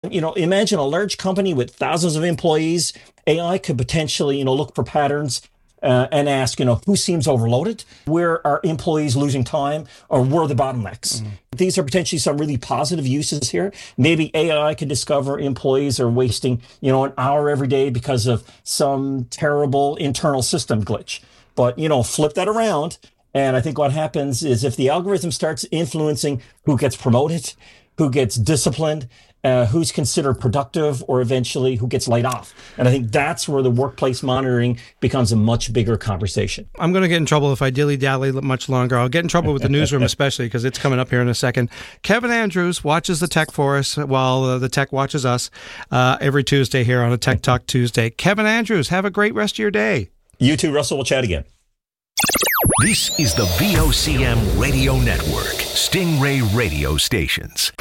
Imagine a large company with thousands of employees. AI could potentially, look for patterns and ask, who seems overloaded? Where are employees losing time? Or where are the bottlenecks? These are potentially some really positive uses here. Maybe AI can discover employees are wasting, an hour every day because of some terrible internal system glitch. But, flip that around. And I think what happens is if the algorithm starts influencing who gets promoted, who gets disciplined, who's considered productive, or eventually who gets laid off. And I think that's where the workplace monitoring becomes a much bigger conversation. I'm going to get in trouble if I dilly-dally much longer. I'll get in trouble with the newsroom, especially because it's coming up here in a second. Kevin Andrews watches the tech for us while the tech watches us every Tuesday here on a Tech Talk Tuesday. Kevin Andrews, have a great rest of your day. You too, Russell. We'll chat again. This is the VOCM Radio Network, Stingray Radio Stations.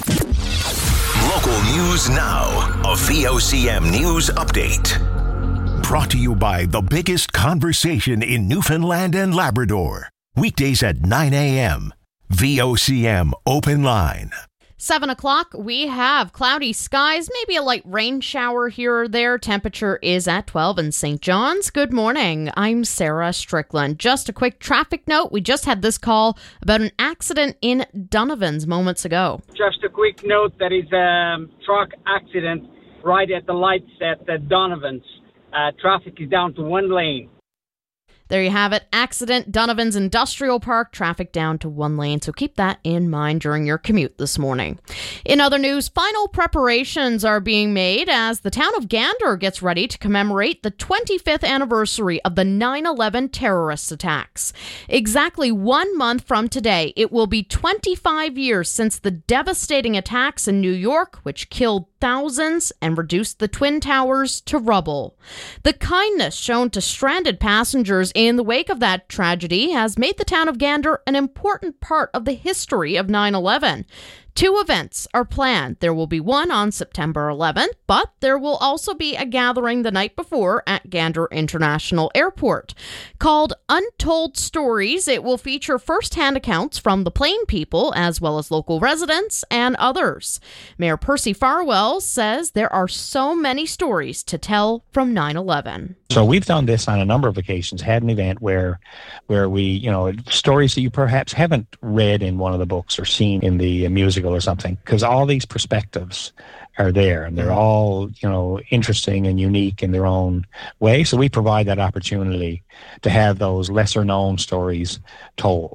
Local news now, a VOCM news update. Brought to you by the biggest conversation in Newfoundland and Labrador. Weekdays at 9 a.m. VOCM Open Line. 7 o'clock, we have cloudy skies, maybe a light rain shower here or there. Temperature is at 12 in St. John's. Good morning. I'm Sarah Strickland. Just a quick traffic note. We just had this call about an accident in Donovan's moments ago. Just a quick note, that is a truck accident right at the lights at Donovan's. Traffic is down to one lane. There you have it. Accident, Donovan's Industrial Park, traffic down to one lane. So keep that in mind during your commute this morning. In other news, final preparations are being made as the town of Gander gets ready to commemorate the 25th anniversary of the 9/11 terrorist attacks. Exactly 1 month from today, it will be 25 years since the devastating attacks in New York, which killed thousands and reduced the Twin Towers to rubble. The kindness shown to stranded passengers in the wake of that tragedy has made the town of Gander an important part of the history of 9/11. 2 events are planned. There will be one on September 11th, but there will also be a gathering the night before at Gander International Airport. Called Untold Stories, it will feature first-hand accounts from the Plain people as well as local residents and others. Mayor Percy Farwell says there are so many stories to tell from 9/11. So we've done this on a number of occasions, had an event where we, stories that you perhaps haven't read in one of the books or seen in the musical or something, because all these perspectives are there and they're all, interesting and unique in their own way. So we provide that opportunity to have those lesser known stories told.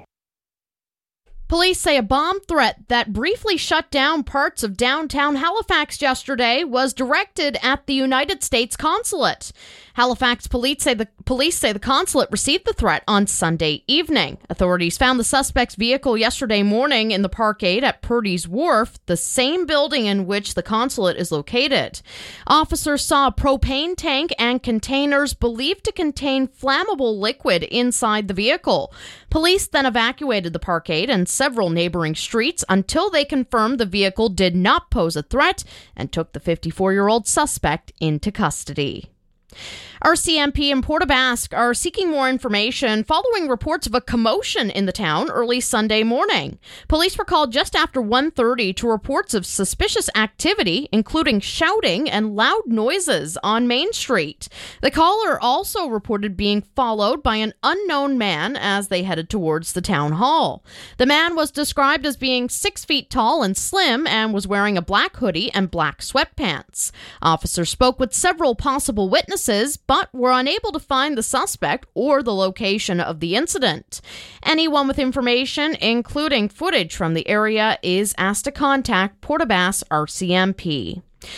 Police say a bomb threat that briefly shut down parts of downtown Halifax yesterday was directed at the United States consulate. Halifax police say the consulate received the threat on Sunday evening. Authorities found the suspect's vehicle yesterday morning in the parkade at Purdy's Wharf, the same building in which the consulate is located. Officers saw a propane tank and containers believed to contain flammable liquid inside the vehicle. Police then evacuated the parkade and several neighboring streets until they confirmed the vehicle did not pose a threat and took the 54-year-old suspect into custody. RCMP and Port aux Basques are seeking more information following reports of a commotion in the town early Sunday morning. Police were called just after 1:30 to reports of suspicious activity, including shouting and loud noises on Main Street. The caller also reported being followed by an unknown man as they headed towards the town hall. The man was described as being 6 feet tall and slim and was wearing a black hoodie and black sweatpants. Officers spoke with several possible witnesses, but were unable to find the suspect or the location of the incident. Anyone with information, including footage from the area, is asked to contact Port aux Basques RCMP.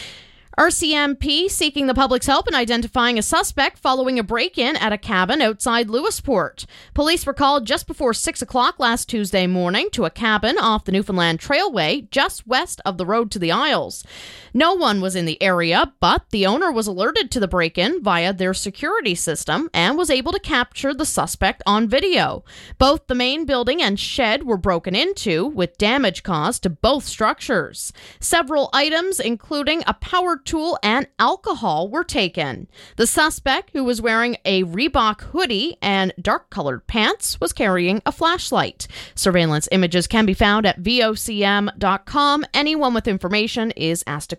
RCMP seeking the public's help in identifying a suspect following a break-in at a cabin outside Lewisport. Police were called just before 6 o'clock last Tuesday morning to a cabin off the Newfoundland Trailway just west of the road to the Isles. No one was in the area, but the owner was alerted to the break-in via their security system and was able to capture the suspect on video. Both the main building and shed were broken into, with damage caused to both structures. Several items, including a power tool and alcohol, were taken. The suspect, who was wearing a Reebok hoodie and dark-colored pants, was carrying a flashlight. Surveillance images can be found at vocm.com. Anyone with information is asked to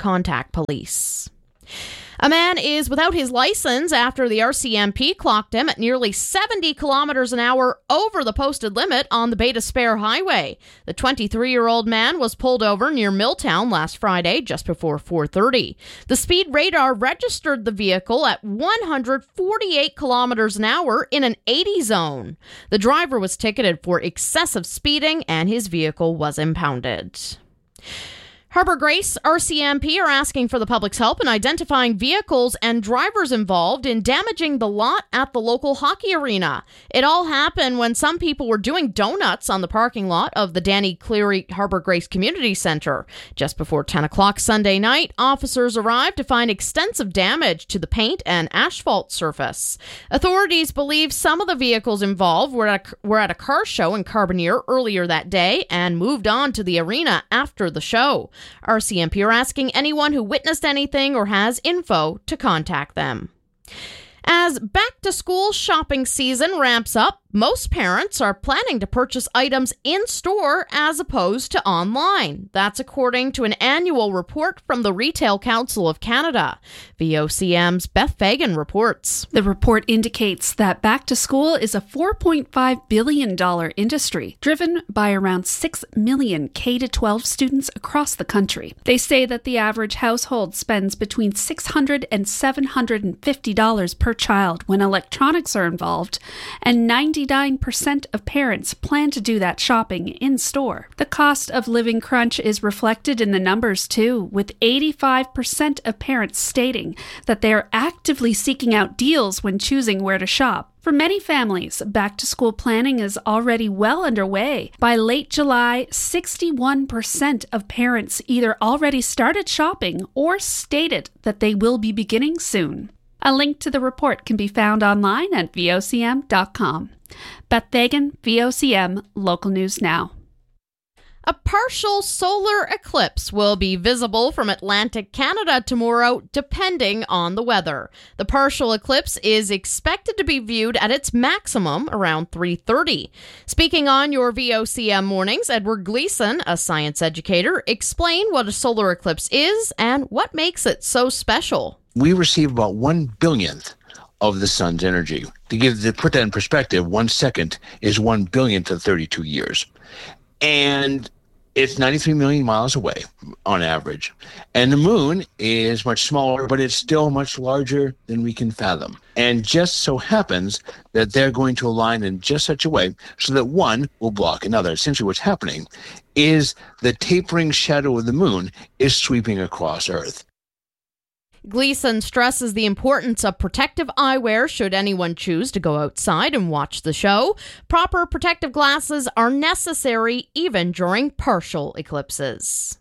contact police. A man is without his license after the RCMP clocked him at nearly 70 kilometers an hour over the posted limit on the Bay d'Espoir Highway. The 23-year-old man was pulled over near Milltown last Friday, just before 4:30. The speed radar registered the vehicle at 148 kilometers an hour in an 80 zone. The driver was ticketed for excessive speeding and his vehicle was impounded. Harbour Grace RCMP are asking for the public's help in identifying vehicles and drivers involved in damaging the lot at the local hockey arena. It all happened when some people were doing donuts on the parking lot of the Danny Cleary Harbour Grace Community Centre. Just before 10 o'clock Sunday night, officers arrived to find extensive damage to the paint and asphalt surface. Authorities believe some of the vehicles involved were at a car show in Carbonear earlier that day and moved on to the arena after the show. RCMP are asking anyone who witnessed anything or has info to contact them. As back-to-school shopping season ramps up, most parents are planning to purchase items in-store as opposed to online. That's according to an annual report from the Retail Council of Canada. VOCM's Beth Fagan reports. The report indicates that back-to-school is a $4.5 billion industry, driven by around 6 million K-12 students across the country. They say that the average household spends between $600 and $750 per child when electronics are involved, and 99% of parents plan to do that shopping in-store. The cost of living crunch is reflected in the numbers too, with 85% of parents stating that they are actively seeking out deals when choosing where to shop. For many families, back-to-school planning is already well underway. By late July, 61% of parents either already started shopping or stated that they will be beginning soon. A link to the report can be found online at vocm.com. Beth Fagan, VOCM, Local News Now. A partial solar eclipse will be visible from Atlantic Canada tomorrow, depending on the weather. The partial eclipse is expected to be viewed at its maximum around 3:30. Speaking on your VOCM mornings, Edward Gleason, a science educator, explained what a solar eclipse is and what makes it so special. We receive about 1/billionth of the sun's energy. To put that in perspective, 1 second is 1/billionth of 32 years. And it's 93 million miles away on average. And the moon is much smaller, but it's still much larger than we can fathom. And just so happens that they're going to align in just such a way so that one will block another. Essentially what's happening is the tapering shadow of the moon is sweeping across Earth. Gleason stresses the importance of protective eyewear should anyone choose to go outside and watch the show. Proper protective glasses are necessary even during partial eclipses.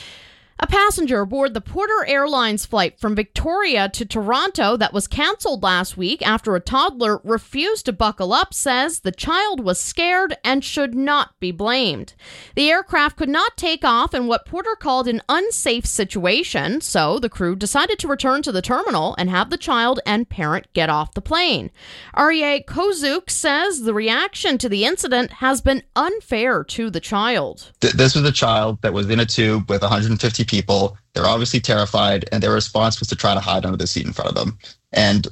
A passenger aboard the Porter Airlines flight from Victoria to Toronto that was canceled last week after a toddler refused to buckle up says the child was scared and should not be blamed. The aircraft could not take off in what Porter called an unsafe situation, so the crew decided to return to the terminal and have the child and parent get off the plane. Aryeh Kozuk says the reaction to the incident has been unfair to the child. This was a child that was in a tube with 150 people. They're obviously terrified, and their response was to try to hide under the seat in front of them. And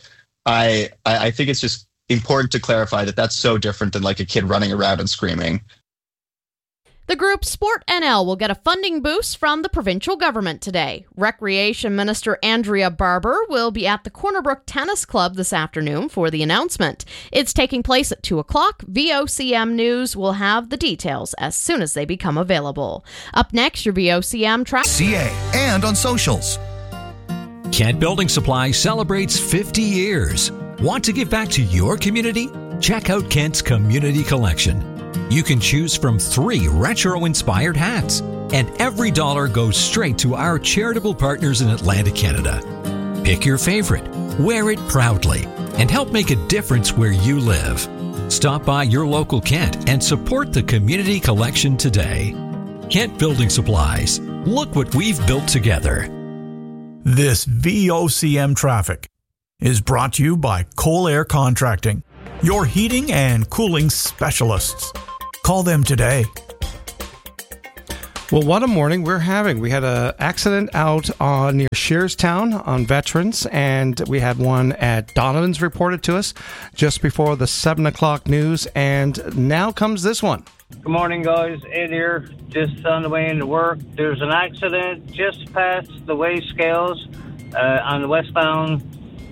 I think it's just important to clarify that that's so different than like a kid running around and screaming. The group Sport NL will get a funding boost from the provincial government today. Recreation Minister Andrea Barber will be at the Corner Brook Tennis Club this afternoon for the announcement. It's taking place at 2 o'clock. VOCM News will have the details as soon as they become available. Up next, your VOCM track. CA and on socials. Kent Building Supply celebrates 50 years. Want to give back to your community? Check out Kent's Community Collection. You can choose from 3 retro-inspired hats, and every dollar goes straight to our charitable partners in Atlantic Canada. Pick your favorite, wear it proudly, and help make a difference where you live. Stop by your local Kent and support the Community Collection today. Kent Building Supplies. Look what we've built together. This VOCM traffic is brought to you by Coal Air Contracting, your heating and cooling specialists. Call them today. Well, what a morning we're having. We had an accident out near Shearstown on Veterans, and we had one at Donovan's reported to us just before the 7 o'clock news, and now comes this one. Good morning, guys. Ed here, just on the way into work. There's an accident just past the weigh scales on the westbound.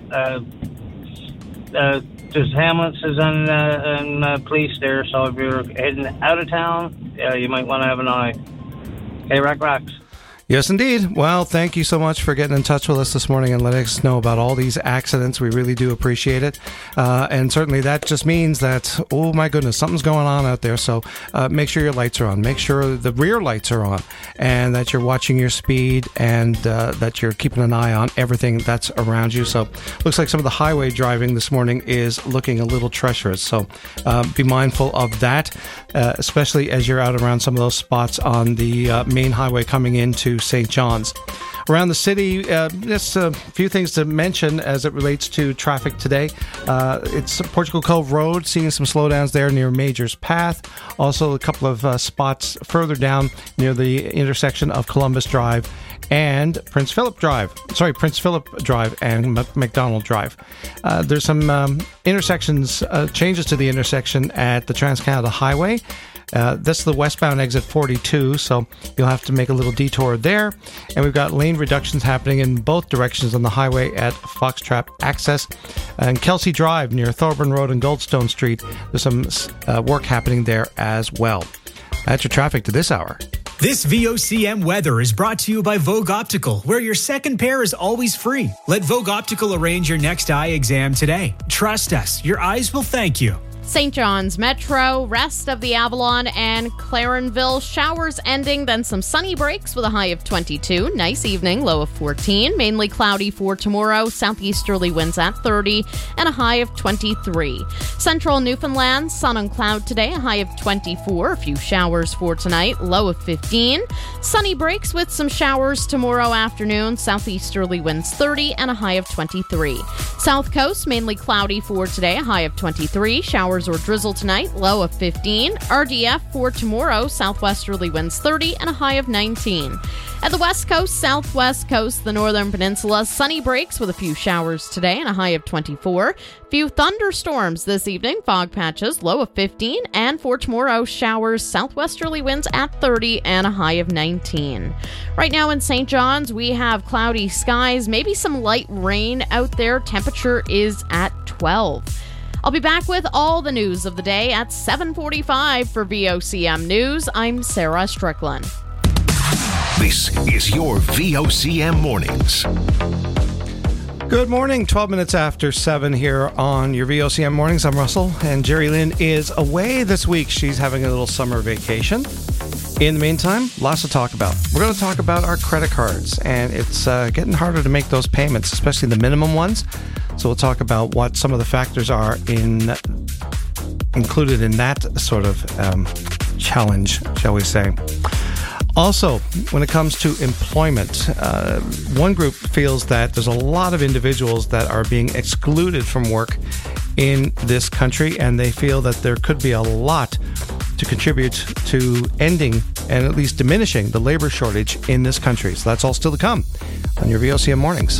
There's ambulances and police there, so if you're heading out of town, you might want to have an eye. Hey, rocks. Yes, indeed. Well, thank you so much for getting in touch with us this morning and letting us know about all these accidents. We really do appreciate it. And certainly that just means that, oh my goodness, something's going on out there. So make sure your lights are on. Make sure the rear lights are on and that you're watching your speed and that you're keeping an eye on everything that's around you. So looks like some of the highway driving this morning is looking a little treacherous. So be mindful of that, especially as you're out around some of those spots on the main highway coming into St. John's. Around the city, just a few things to mention as it relates to traffic today. It's Portugal Cove Road, seeing some slowdowns there near Major's Path. Also, a couple of spots further down near the intersection of Columbus Drive and Prince Philip Drive and McDonald Drive. There's some intersections, changes to the intersection at the Trans-Canada Highway. That's the westbound exit 42, so you'll have to make a little detour there. And we've got lane reductions happening in both directions on the highway at Foxtrap Access. And Kelsey Drive near Thorburn Road and Goldstone Street, there's some work happening there as well. That's your traffic to this hour. This VOCM weather is brought to you by Vogue Optical, where your second pair is always free. Let Vogue Optical arrange your next eye exam today. Trust us, your eyes will thank you. St. John's Metro, rest of the Avalon and Clarenville, showers ending, then some sunny breaks with a high of 22. Nice evening, low of 14. Mainly cloudy for tomorrow, southeasterly winds at 30 and a high of 23. Central Newfoundland, sun and cloud today, a high of 24. A few showers for tonight, low of 15. Sunny breaks with some showers tomorrow afternoon, southeasterly winds 30 and a high of 23. South Coast, mainly cloudy for today, a high of 23. Showers or drizzle tonight, low of 15. RDF for tomorrow, southwesterly winds 30 and a high of 19. At the west coast, southwest coast, the northern peninsula, sunny breaks with a few showers today and a high of 24. Few thunderstorms this evening, fog patches, low of 15. And for tomorrow, showers, southwesterly winds at 30 and a high of 19. Right now in St. John's, we have cloudy skies, maybe some light rain out there. Temperature is at 12. I'll be back with all the news of the day at 7:45 for VOCM News. I'm Sarah Strickland. This is your VOCM Mornings. Good morning, 12 minutes after 7 here on your VOCM Mornings. I'm Russell, and Jerry Lynn is away this week. She's having a little summer vacation. In the meantime, lots to talk about. We're going to talk about our credit cards, and it's getting harder to make those payments, especially the minimum ones. So we'll talk about what some of the factors are included in that sort of challenge, shall we say. Also, when it comes to employment, one group feels that there's a lot of individuals that are being excluded from work in this country, and they feel that there could be a lot to contribute to ending and at least diminishing the labor shortage in this country. So that's all still to come on your VOCM Mornings.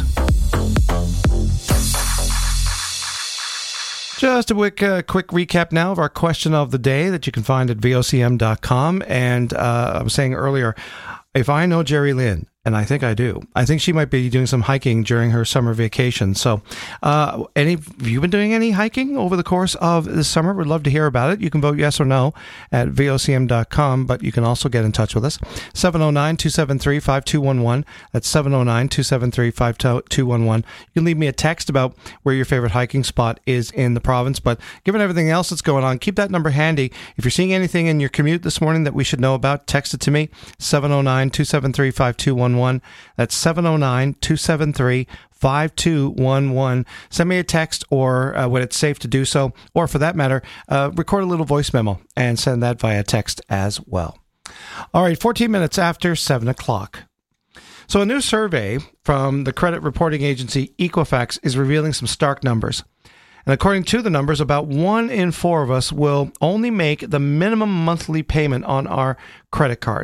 Just a quick recap now of our question of the day that you can find at VOCM.com. And I was saying earlier, if I know Jerry Lynn, and I think I do, I think she might be doing some hiking during her summer vacation. So have you been doing any hiking over the course of this summer? We'd love to hear about it. You can vote yes or no at VOCM.com, but you can also get in touch with us. 709-273-5211. That's 709-273-5211. You can leave me a text about where your favorite hiking spot is in the province. But given everything else that's going on, keep that number handy. If you're seeing anything in your commute this morning that we should know about, text it to me, 709-273-5211. That's 709-273-5211. Send me a text or when it's safe to do so, or for that matter, record a little voice memo and send that via text as well. All right, 14 minutes after 7 o'clock. So a new survey from the credit reporting agency Equifax is revealing some stark numbers. And according to the numbers, about 1 in 4 of us will only make the minimum monthly payment on our credit cards.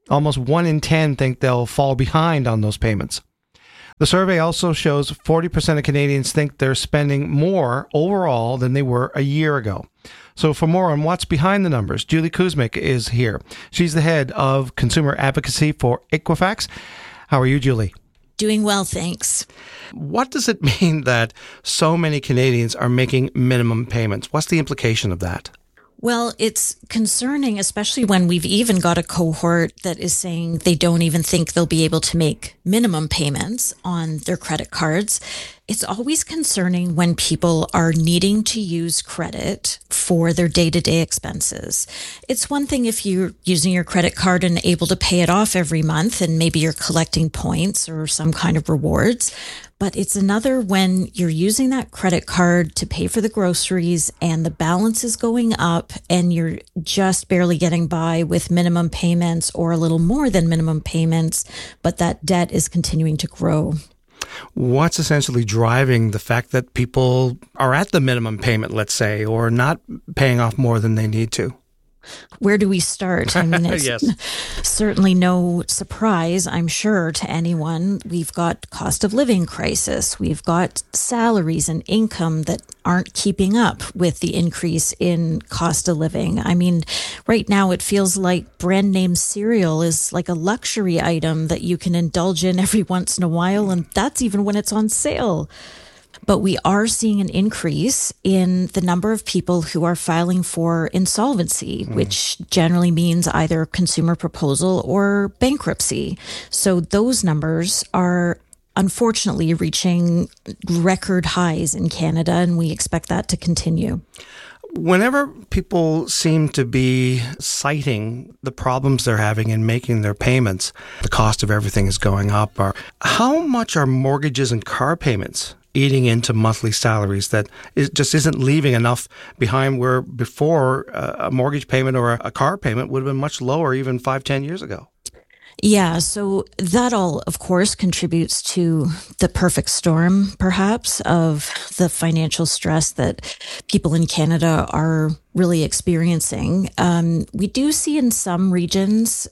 Almost 1 in 10 think they'll fall behind on those payments. The survey also shows 40% of Canadians think they're spending more overall than they were a year ago. So for more on what's behind the numbers, Julie Kuzmic is here. She's the head of consumer advocacy for Equifax. How are you, Julie? Doing well, thanks. What does it mean that so many Canadians are making minimum payments? What's the implication of that? Well, it's concerning, especially when we've even got a cohort that is saying they don't even think they'll be able to make minimum payments on their credit cards. It's always concerning when people are needing to use credit for their day-to-day expenses. It's one thing if you're using your credit card and able to pay it off every month and maybe you're collecting points or some kind of rewards. But it's another when you're using that credit card to pay for the groceries and the balance is going up and you're just barely getting by with minimum payments or a little more than minimum payments, but that debt is continuing to grow. What's essentially driving the fact that people are at the minimum payment, let's say, or not paying off more than they need to? Where do we start? I mean, it's yes. Certainly no surprise, I'm sure, to anyone. We've got cost of living crisis. We've got salaries and income that aren't keeping up with the increase in cost of living. I mean, right now it feels like brand name cereal is like a luxury item that you can indulge in every once in a while, and that's even when it's on sale. But we are seeing an increase in the number of people who are filing for insolvency, which generally means either consumer proposal or bankruptcy. So those numbers are unfortunately reaching record highs in Canada, and we expect that to continue. Whenever people seem to be citing the problems they're having in making their payments, the cost of everything is going up. Or how much are mortgages and car payments eating into monthly salaries that just isn't leaving enough behind where before a mortgage payment or a car payment would have been much lower even 5-10 years ago? Yeah, so that all, of course, contributes to the perfect storm, perhaps, of the financial stress that people in Canada are really experiencing. We do see in some regions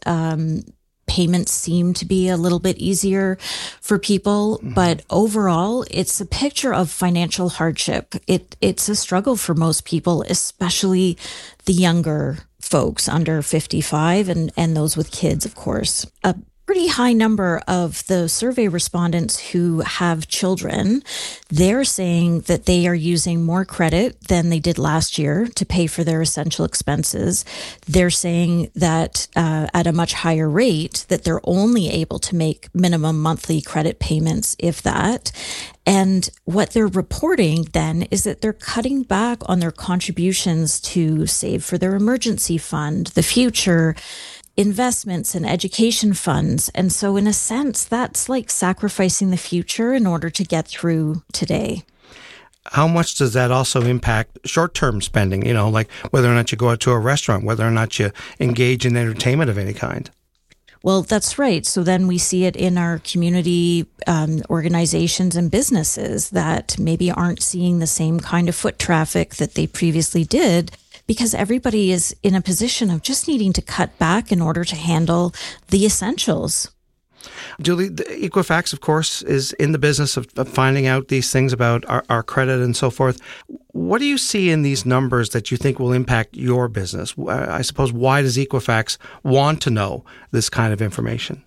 payments seem to be a little bit easier for people, but overall, it's a picture of financial hardship. It's a struggle for most people, especially the younger folks under 55 and those with kids, of course. A pretty high number of the survey respondents who have children, they're saying that they are using more credit than they did last year to pay for their essential expenses. They're saying that at a much higher rate, that they're only able to make minimum monthly credit payments, if that. And what they're reporting then is that they're cutting back on their contributions to save for their emergency fund, the future, investments and education funds. And so in a sense, that's like sacrificing the future in order to get through today. How much does that also impact short-term spending? You know, like whether or not you go out to a restaurant, whether or not you engage in entertainment of any kind? Well, that's right. So then we see it in our community organizations and businesses that maybe aren't seeing the same kind of foot traffic that they previously did, because everybody is in a position of just needing to cut back in order to handle the essentials. Julie, Equifax, of course, is in the business of finding out these things about our credit and so forth. What do you see in these numbers that you think will impact your business? I suppose, why does Equifax want to know this kind of information?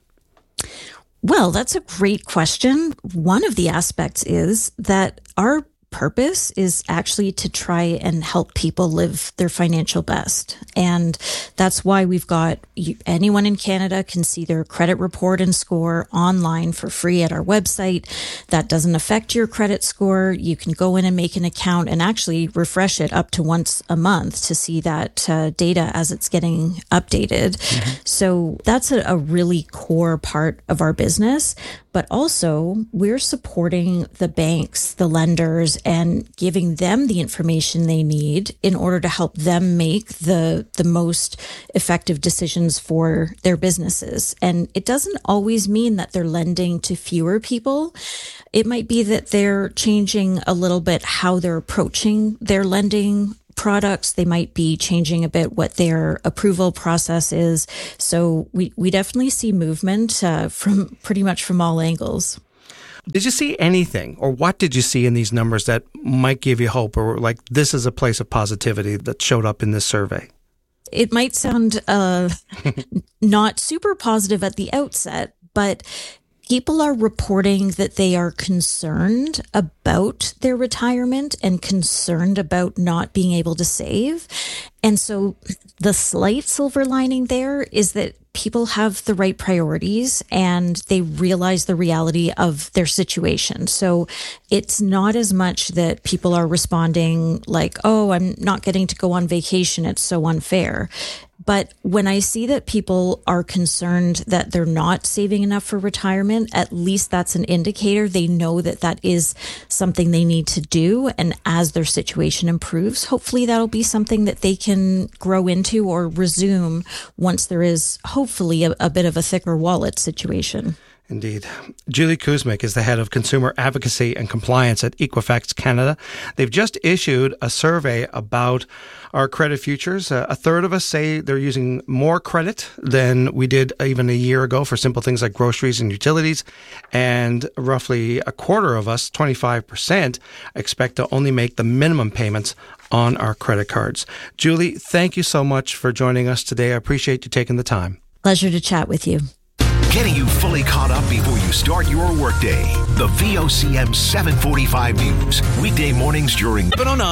Well, that's a great question. One of the aspects is that our purpose is actually to try and help people live their financial best. And that's why we've got anyone in Canada can see their credit report and score online for free at our website. That doesn't affect your credit score. You can go in and make an account and actually refresh it up to once a month to see that data as it's getting updated. Mm-hmm. So that's a really core part of our business. But also, we're supporting the banks, the lenders, and giving them the information they need in order to help them make the most effective decisions for their businesses. And it doesn't always mean that they're lending to fewer people. It might be that they're changing a little bit how they're approaching their lending products. They might be changing a bit what their approval process is. So we definitely see movement from pretty much from all angles. Did you see anything, or what did you see in these numbers that might give you hope, or like this is a place of positivity that showed up in this survey? It might sound not super positive at the outset, but people are reporting that they are concerned about their retirement and concerned about not being able to save. And so the slight silver lining there is that people have the right priorities and they realize the reality of their situation. So it's not as much that people are responding like, oh, I'm not getting to go on vacation. It's so unfair. But when I see that people are concerned that they're not saving enough for retirement, at least that's an indicator. They know that that is something they need to do. And as their situation improves, hopefully that'll be something that they can grow into or resume once there is hopefully a bit of a thicker wallet situation. Indeed. Julie Kuzmic is the head of consumer advocacy and compliance at Equifax Canada. They've just issued a survey about our credit futures. A third of us say they're using more credit than we did even a year ago for simple things like groceries and utilities. And roughly a quarter of us, 25%, expect to only make the minimum payments on our credit cards. Julie, thank you so much for joining us today. I appreciate you taking the time. Pleasure to chat with you. Getting you fully caught up before you start your workday. The VOCM 745 News. Weekday mornings during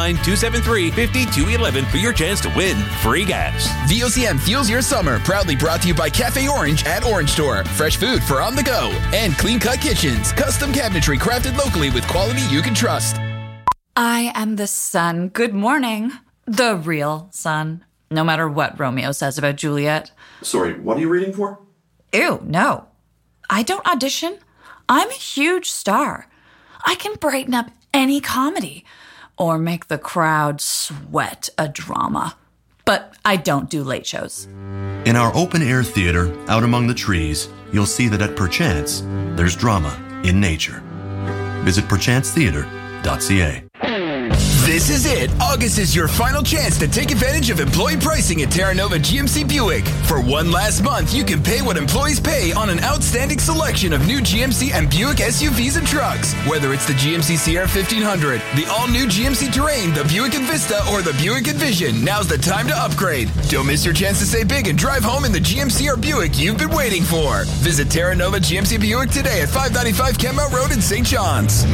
709-273-5211 for your chance to win free gas. VOCM fuels your summer. Proudly brought to you by Cafe Orange at Orange Store. Fresh food for on the go. And Clean Cut Kitchens. Custom cabinetry crafted locally with quality you can trust. I am the sun. Good morning. The real sun. No matter what Romeo says about Juliet. Sorry, what are you reading for? Ew, no. I don't audition. I'm a huge star. I can brighten up any comedy or make the crowd sweat a drama. But I don't do late shows. In our open-air theater, out among the trees, you'll see that at Perchance, there's drama in nature. Visit perchancetheater.ca. This is it. August is your final chance to take advantage of employee pricing at Terra Nova GMC Buick. For one last month, you can pay what employees pay on an outstanding selection of new GMC and Buick SUVs and trucks. Whether it's the GMC Sierra 1500, the all-new GMC Terrain, the Buick Envista, or the Buick Envision, now's the time to upgrade. Don't miss your chance to save big and drive home in the GMC or Buick you've been waiting for. Visit Terra Nova GMC Buick today at 595 Kenmount Road in St. John's.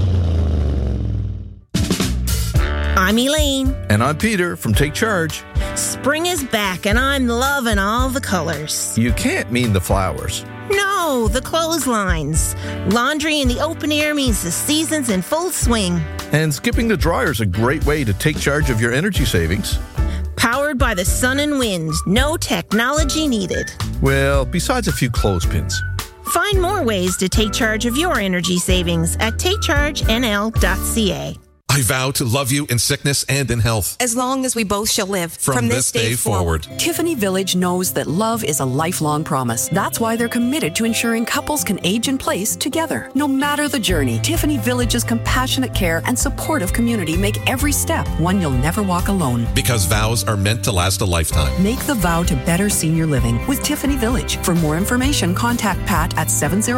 I'm Elaine. And I'm Peter from Take Charge. Spring is back and I'm loving all the colors. You can't mean the flowers. No, the clotheslines. Laundry in the open air means the season's in full swing. And skipping the dryer is a great way to take charge of your energy savings. Powered by the sun and wind. No technology needed. Well, besides a few clothespins. Find more ways to take charge of your energy savings at takechargenl.ca. I vow to love you in sickness and in health. As long as we both shall live. From this day forward. Tiffany Village knows that love is a lifelong promise. That's why they're committed to ensuring couples can age in place together. No matter the journey, Tiffany Village's compassionate care and supportive community make every step one you'll never walk alone. Because vows are meant to last a lifetime. Make the vow to better senior living with Tiffany Village. For more information, contact Pat at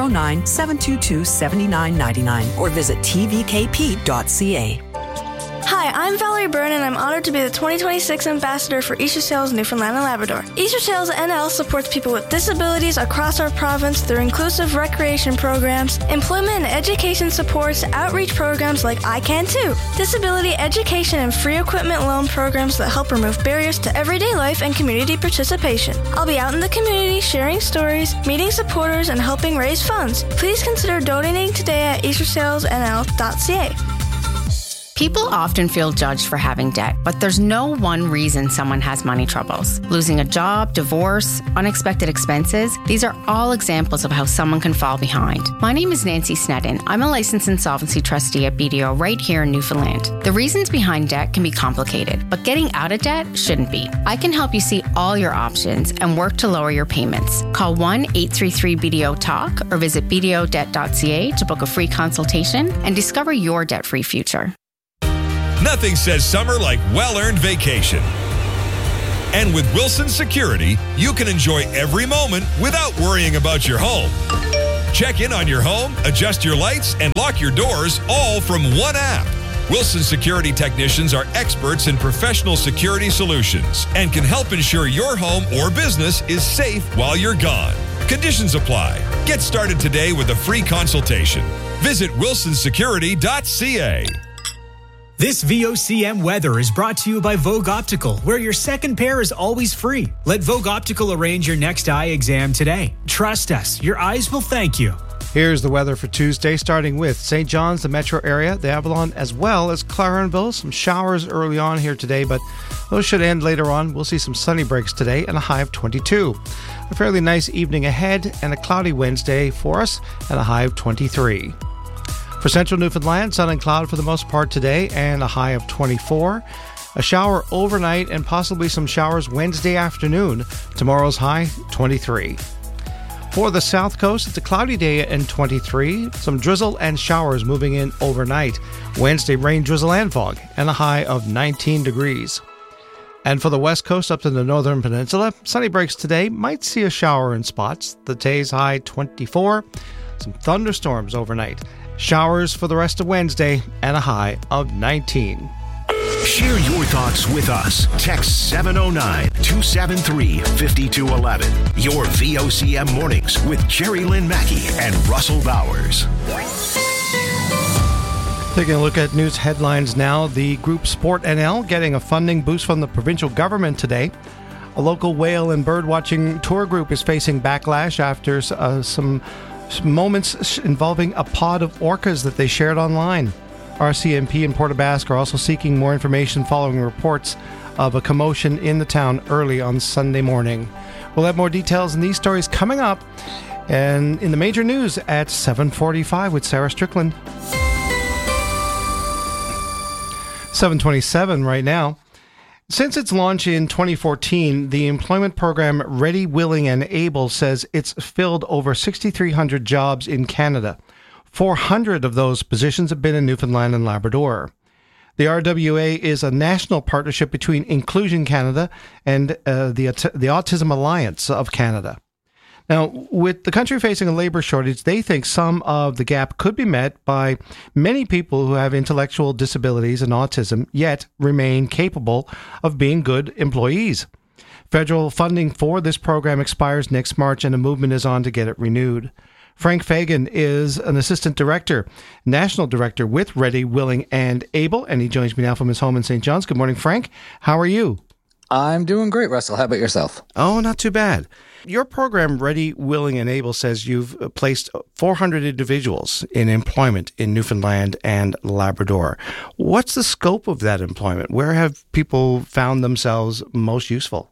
709-722-7999 or visit tvkp.ca. Hi, I'm Valerie Byrne, and I'm honored to be the 2026 Ambassador for Easter Sales Newfoundland and Labrador. Easter Sales NL supports people with disabilities across our province through inclusive recreation programs, employment and education supports, outreach programs like I Can Too, disability education and free equipment loan programs that help remove barriers to everyday life and community participation. I'll be out in the community sharing stories, meeting supporters, and helping raise funds. Please consider donating today at eastersalesnl.ca. People often feel judged for having debt, but there's no one reason someone has money troubles. Losing a job, divorce, unexpected expenses, these are all examples of how someone can fall behind. My name is Nancy Sneddon. I'm a licensed insolvency trustee at BDO right here in Newfoundland. The reasons behind debt can be complicated, but getting out of debt shouldn't be. I can help you see all your options and work to lower your payments. Call 1-833-BDO-TALK or visit bdodebt.ca to book a free consultation and discover your debt-free future. Nothing says summer like well-earned vacation. And with Wilson Security, you can enjoy every moment without worrying about your home. Check in on your home, adjust your lights, and lock your doors all from one app. Wilson Security technicians are experts in professional security solutions and can help ensure your home or business is safe while you're gone. Conditions apply. Get started today with a free consultation. Visit wilsonsecurity.ca. This VOCM weather is brought to you by Vogue Optical, where your second pair is always free. Let Vogue Optical arrange your next eye exam today. Trust us, your eyes will thank you. Here's the weather for Tuesday, starting with St. John's, the metro area, the Avalon, as well as Clarenville. Some showers early on here today, but those should end later on. We'll see some sunny breaks today and a high of 22. A fairly nice evening ahead and a cloudy Wednesday for us and a high of 23. For central Newfoundland, sun and cloud for the most part today and a high of 24. A shower overnight and possibly some showers Wednesday afternoon. Tomorrow's high, 23. For the south coast, it's a cloudy day and 23. Some drizzle and showers moving in overnight. Wednesday, rain, drizzle, and fog, and a high of 19 degrees. And for the west coast up to the northern peninsula, sunny breaks today. Might see a shower in spots. The day's high, 24. Some thunderstorms overnight. Showers for the rest of Wednesday, and a high of 19. Share your thoughts with us. Text 709-273-5211. Your VOCM mornings with Jerry Lynn Mackey and Russell Bowers. Taking a look at news headlines now. The group Sport NL getting a funding boost from the provincial government today. A local whale and bird watching tour group is facing backlash after some moments involving a pod of orcas that they shared online. RCMP and Port aux Basques are also seeking more information following reports of a commotion in the town early on Sunday morning. We'll have more details in these stories coming up and in the major news at 7:45 with Sarah Strickland. 7:27 right now. Since its launch in 2014, the employment program Ready, Willing and Able says it's filled over 6,300 jobs in Canada. 400 of those positions have been in Newfoundland and Labrador. The RWA is a national partnership between Inclusion Canada and the Autism Alliance of Canada. Now, with the country facing a labor shortage, they think some of the gap could be met by many people who have intellectual disabilities and autism, yet remain capable of being good employees. Federal funding for this program expires next March, and a movement is on to get it renewed. Frank Fagan is an assistant director, national director with Ready, Willing and Able, and he joins me now from his home in St. John's. Good morning, Frank. How are you? I'm doing great, Russell. How about yourself? Oh, not too bad. Your program, Ready, Willing and Able, says you've placed 400 individuals in employment in Newfoundland and Labrador. What's the scope of that employment? Where have people found themselves most useful?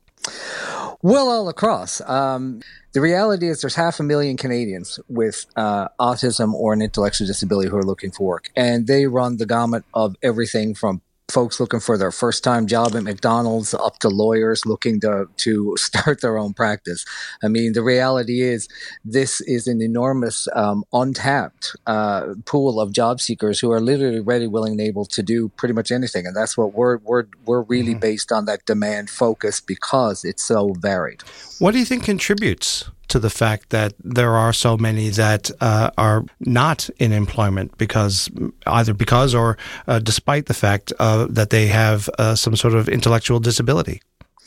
Well, all across. The reality is there's 500,000 Canadians with autism or an intellectual disability who are looking for work. And they run the gamut of everything from folks looking for their first-time job at McDonald's up to lawyers looking to start their own practice. I mean, the reality is this is an enormous untapped pool of job seekers who are literally ready, willing, and able to do pretty much anything. And that's what we're really based on, that demand focus, because it's so varied. What do you think contributes to the fact that there are so many that are not in employment either because or despite the fact that they have some sort of intellectual disability?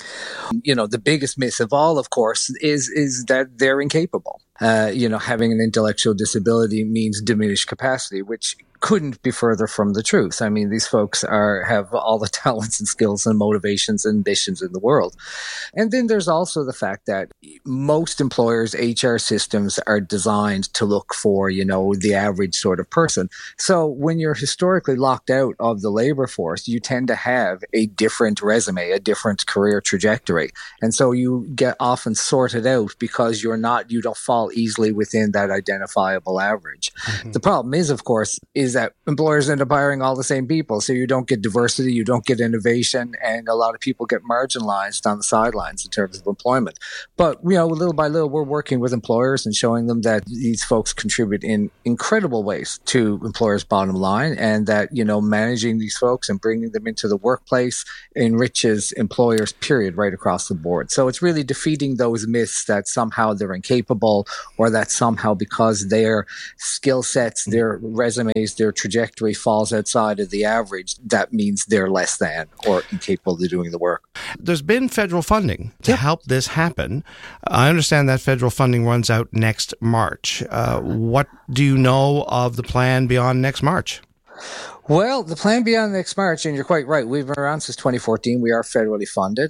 You know, the biggest myth of all, of course, is that they're incapable. Having an intellectual disability means diminished capacity, which couldn't be further from the truth. I mean, these folks have all the talents and skills and motivations and ambitions in the world. And then there's also the fact that most employers' HR systems are designed to look for, the average sort of person. So when you're historically locked out of the labor force, you tend to have a different resume, a different career trajectory. And so you get often sorted out because you don't fall easily within that identifiable average. Mm-hmm. The problem is, of course, is that employers end up hiring all the same people. So you don't get diversity, you don't get innovation, and a lot of people get marginalized on the sidelines in terms of employment. But, little by little, we're working with employers and showing them that these folks contribute in incredible ways to employers' bottom line, and that, managing these folks and bringing them into the workplace enriches employers, period, right across the board. So it's really defeating those myths that somehow they're incapable, or that somehow because their skill sets, their resumes, their trajectory falls outside of the average, that means they're less than or incapable of doing the work. There's been federal funding to help this happen. I understand that federal funding runs out next March. What do you know of the plan beyond next March? Well, the plan beyond next March, and you're quite right, we've been around since 2014. We are federally funded.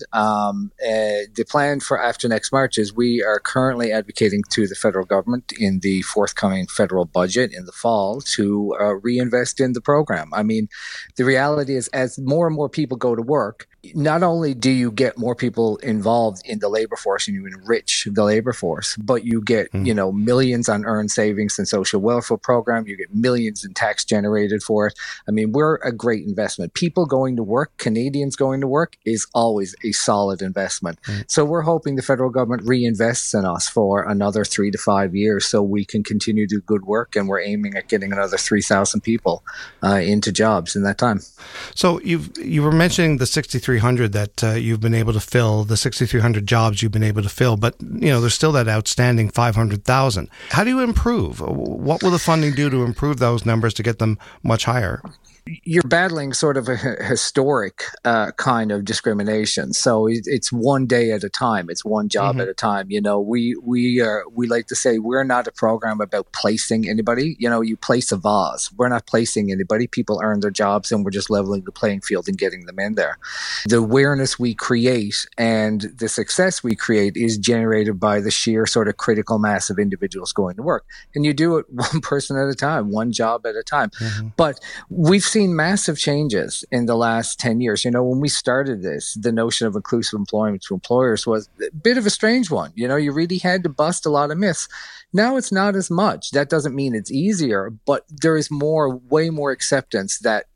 The plan for after next March is we are currently advocating to the federal government in the forthcoming federal budget in the fall to reinvest in the program. I mean, the reality is as more and more people go to work, not only do you get more people involved in the labor force and you enrich the labor force, but you get, millions on earned savings and social welfare program. You get millions in tax generated for it. I mean, we're a great investment. People going to work, Canadians going to work is always a solid investment. So we're hoping the federal government reinvests in us for another 3 to 5 years so we can continue to do good work. And we're aiming at getting another 3,000 people into jobs in that time. So you were mentioning the 6,300 that you've been able to fill, the 6,300 jobs you've been able to fill, but there's still that outstanding 500,000. How do you improve? What will the funding do to improve those numbers to get them much higher? You're battling sort of a historic kind of discrimination. So it's one day at a time. It's one job at a time. We like to say we're not a program about placing anybody. You place a vase. We're not placing anybody. People earn their jobs, and we're just leveling the playing field and getting them in there. The awareness we create and the success we create is generated by the sheer sort of critical mass of individuals going to work. And you do it one person at a time, one job at a time. But we've seen massive changes in the last 10 years. When we started this, the notion of inclusive employment to employers was a bit of a strange one. You really had to bust a lot of myths. Now it's not as much. That doesn't mean it's easier, but there is way more acceptance that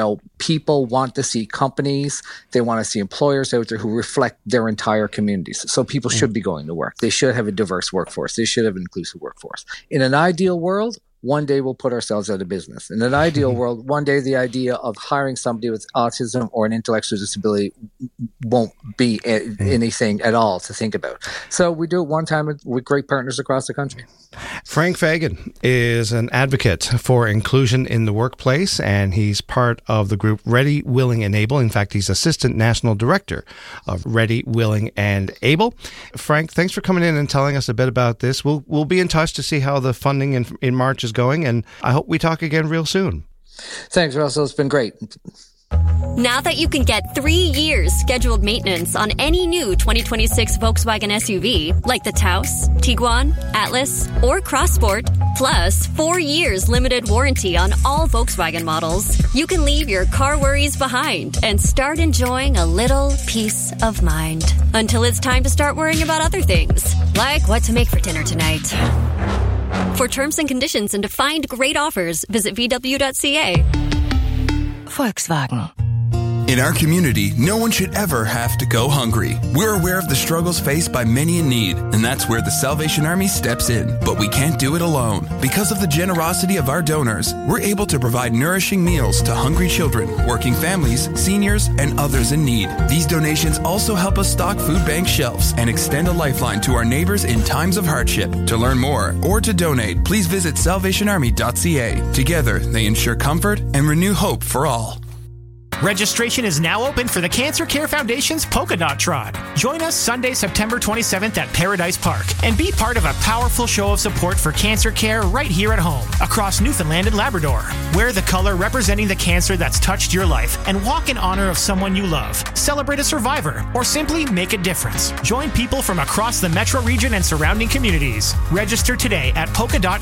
people want to see companies, they want to see employers out there who reflect their entire communities. So people should be going to work. They should have a diverse workforce. They should have an inclusive workforce. In an ideal world, one day we'll put ourselves out of business. In an ideal world, one day the idea of hiring somebody with autism or an intellectual disability won't be anything at all to think about. So we do it one time with great partners across the country. Frank Fagan is an advocate for inclusion in the workplace, and he's part of the group Ready, Willing, and Able. In fact, he's Assistant National Director of Ready, Willing, and Able. Frank, thanks for coming in and telling us a bit about this. We'll be in touch to see how the funding in March is going, and I hope we talk again real soon. Thanks, Russell. It's been great. Now that you can get 3 years scheduled maintenance on any new 2026 Volkswagen SUV, like the Taos, Tiguan, Atlas, or Crossport, plus 4 years limited warranty on all Volkswagen models, you can leave your car worries behind and start enjoying a little peace of mind. Until it's time to start worrying about other things, like what to make for dinner tonight. For terms and conditions and to find great offers, visit VW.ca. Volkswagen. In our community, no one should ever have to go hungry. We're aware of the struggles faced by many in need, and that's where the Salvation Army steps in. But we can't do it alone. Because of the generosity of our donors, we're able to provide nourishing meals to hungry children, working families, seniors, and others in need. These donations also help us stock food bank shelves and extend a lifeline to our neighbors in times of hardship. To learn more or to donate, please visit salvationarmy.ca. Together, they ensure comfort and renew hope for all. Registration is now open for the Cancer Care Foundation's Polka Dot Trot. Join us Sunday, September 27th at Paradise Park and be part of a powerful show of support for cancer care right here at home across Newfoundland and Labrador. Wear the color representing the cancer that's touched your life and walk in honor of someone you love. Celebrate a survivor or simply make a difference. Join people from across the metro region and surrounding communities. Register today at